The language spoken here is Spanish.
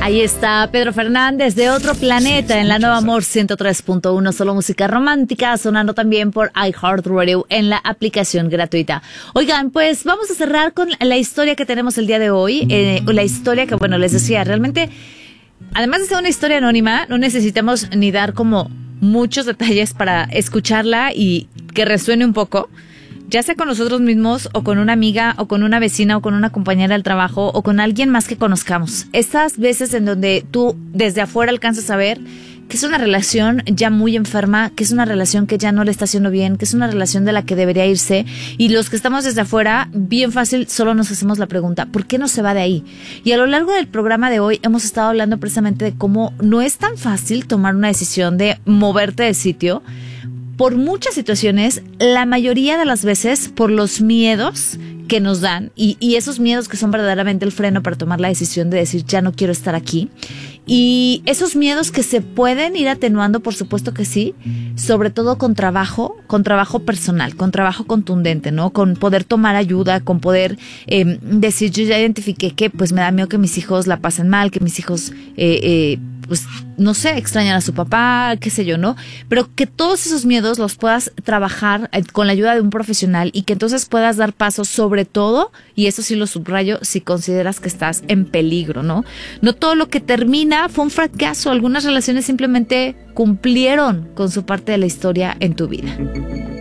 Ahí está Pedro Fernández de Otro Planeta en la Nueva Amor 103.1, solo música romántica, sonando también por iHeartRadio en la aplicación gratuita. Oigan, pues vamos a cerrar con la historia que tenemos el día de hoy, la historia que, bueno, les decía, realmente, además de ser una historia anónima, no necesitamos ni dar como muchos detalles para escucharla y que resuene un poco, ya sea con nosotros mismos o con una amiga o con una vecina o con una compañera del trabajo o con alguien más que conozcamos. Estas veces en donde tú desde afuera alcanzas a ver que es una relación ya muy enferma, que es una relación que ya no le está haciendo bien, que es una relación de la que debería irse, y los que estamos desde afuera, bien fácil, solo nos hacemos la pregunta, ¿por qué no se va de ahí? Y a lo largo del programa de hoy hemos estado hablando precisamente de cómo no es tan fácil tomar una decisión de moverte de sitio, por muchas situaciones, la mayoría de las veces por los miedos que nos dan y esos miedos que son verdaderamente el freno para tomar la decisión de decir ya no quiero estar aquí, y esos miedos que se pueden ir atenuando, por supuesto que sí, sobre todo con trabajo personal, con trabajo contundente, ¿no? Con poder tomar ayuda, con poder decir yo ya identifiqué que pues me da miedo que mis hijos la pasen mal, que mis hijos pues no sé, extrañan a su papá, qué sé yo, ¿no? Pero que todos esos miedos los puedas trabajar con la ayuda de un profesional y que entonces puedas dar pasos, sobre todo, y eso sí lo subrayo, si consideras que estás en peligro, ¿no? No todo lo que termina fue un fracaso, algunas relaciones simplemente cumplieron con su parte de la historia en tu vida.